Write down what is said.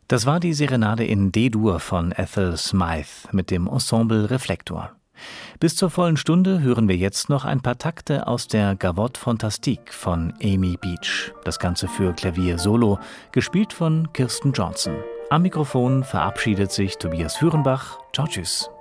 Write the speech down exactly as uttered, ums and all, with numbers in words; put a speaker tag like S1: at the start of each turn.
S1: Das war die Serenade in D-Dur von Ethel Smyth mit dem Ensemble Reflektor. Bis zur vollen Stunde hören wir jetzt noch ein paar Takte aus der Gavotte Fantastique von Amy Beach. Das Ganze für Klavier solo, gespielt von Kirsten Johnson. Am Mikrofon verabschiedet sich Tobias Führenbach. Ciao, tschüss.